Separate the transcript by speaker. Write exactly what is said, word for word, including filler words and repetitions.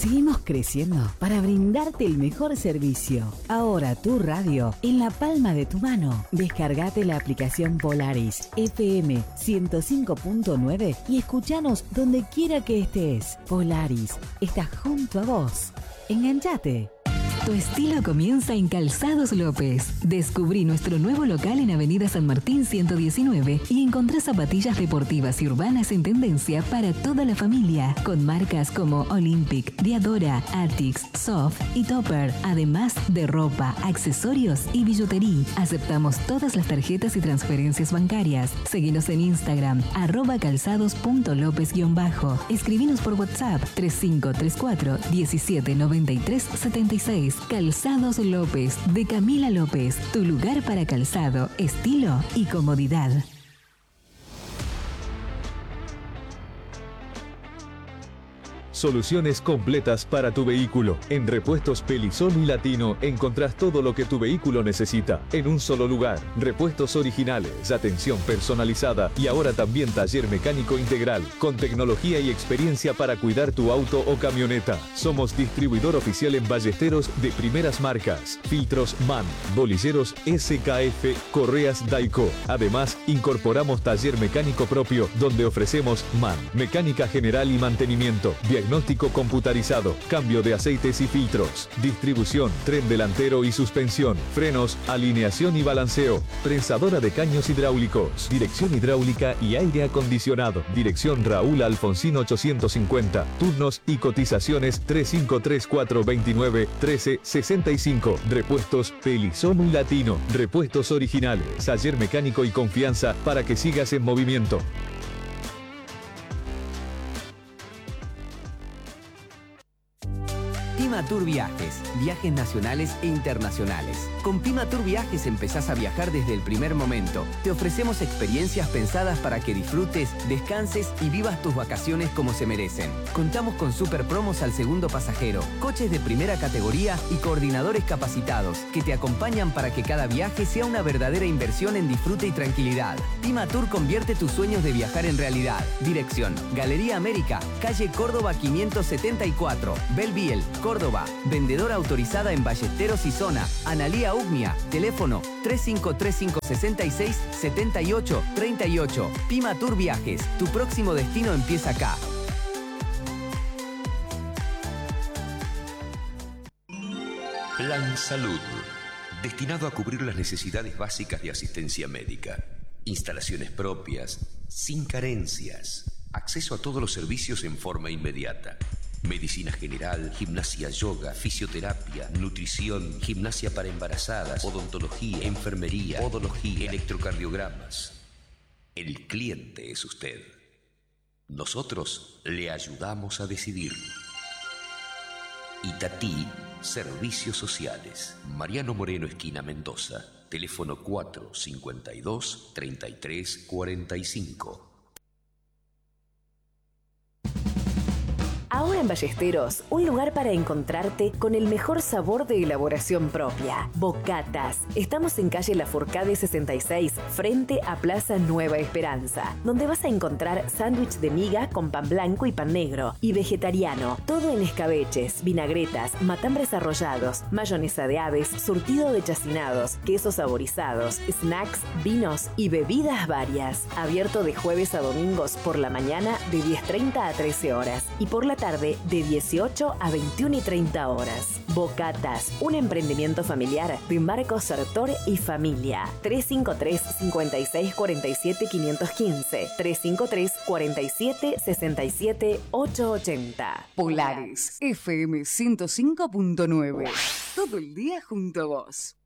Speaker 1: Seguimos creciendo para brindarte el mejor servicio. Ahora tu radio en la palma de tu mano. Descargate la aplicación Polaris F M ciento cinco punto nueve y escuchanos donde quiera que estés. Polaris está junto a vos. Enganchate.
Speaker 2: Tu estilo comienza en Calzados López. Descubrí nuestro nuevo local en Avenida San Martín ciento diecinueve y encontré zapatillas deportivas y urbanas en tendencia para toda la familia, con marcas como Olympic, Diadora, Atix, Soft y Topper, además de ropa, accesorios y billutería. Aceptamos todas las tarjetas y transferencias bancarias. Seguinos en Instagram, arroba calzados punto lópez guión bajo. Escribinos por WhatsApp tres cinco tres cuatro, diecisiete noventa y tres setenta y seis. Calzados López, de Camila López, tu lugar para calzado, estilo y comodidad.
Speaker 3: Soluciones completas para tu vehículo. En Repuestos Pelizón y Latino encontrás todo lo que tu vehículo necesita en un solo lugar. Repuestos originales, atención personalizada y ahora también taller mecánico integral con tecnología y experiencia para cuidar tu auto o camioneta. Somos distribuidor oficial en ballesteros de primeras marcas, filtros M A N, bolilleros S K F, correas Daico. Además, incorporamos taller mecánico propio donde ofrecemos M A N, mecánica general y mantenimiento, diagnóstico computarizado, cambio de aceites y filtros, distribución, tren delantero y suspensión, frenos, alineación y balanceo, prensadora de caños hidráulicos, dirección hidráulica y aire acondicionado. Dirección Raúl Alfonsín ochocientos cincuenta. Turnos y cotizaciones tres cinco tres cuatro veintinueve trece sesenta y cinco. Repuestos Pelizón y Latino. Repuestos originales, taller mecánico y confianza para que sigas en movimiento.
Speaker 4: Pimatur Viajes, viajes nacionales e internacionales. Con Pimatur Viajes empezás a viajar desde el primer momento. Te ofrecemos experiencias pensadas para que disfrutes, descanses y vivas tus vacaciones como se merecen. Contamos con super promos al segundo pasajero, coches de primera categoría y coordinadores capacitados que te acompañan para que cada viaje sea una verdadera inversión en disfrute y tranquilidad. Pimatur convierte tus sueños de viajar en realidad. Dirección: Galería América, calle Córdoba quinientos setenta y cuatro, Belviel, Córdoba. Vendedora autorizada en Ballesteros y Zona. Analía Ugnia. Teléfono tres cinco tres cinco seis seis siete ocho tres ocho. Pimatur Viajes. Tu próximo destino empieza acá.
Speaker 5: Plan Salud. Destinado a cubrir las necesidades básicas de asistencia médica. Instalaciones propias, sin carencias. Acceso a todos los servicios en forma inmediata. Medicina general, gimnasia, yoga, fisioterapia, nutrición, gimnasia para embarazadas, odontología, enfermería, podología, electrocardiogramas. El cliente es usted. Nosotros le ayudamos a decidir. Itatí, Servicios Sociales. Mariano Moreno, esquina Mendoza. Teléfono cuatro cincuenta y dos, treinta y tres, cuarenta y cinco.
Speaker 6: Ahora en Ballesteros, un lugar para encontrarte con el mejor sabor de elaboración propia. Bocatas. Estamos en calle Lafourcade sesenta y seis, frente a Plaza Nueva Esperanza, donde vas a encontrar sándwich de miga con pan blanco y pan negro, y vegetariano. Todo en escabeches, vinagretas, matambres arrollados, mayonesa de aves, surtido de chacinados, quesos saborizados, snacks, vinos y bebidas varias. Abierto de jueves a domingos por la mañana de diez treinta a trece horas y por la tarde de dieciocho a veintiuna y treinta horas. Bocatas, un emprendimiento familiar de Marcos Sartor y familia. tres cinco tres, cinco seis cuatro siete, cinco uno cinco, tres cinco tres, cuatro siete, seis siete, ocho ocho cero.
Speaker 7: Polaris F M ciento cinco punto nueve. Todo el día junto a vos.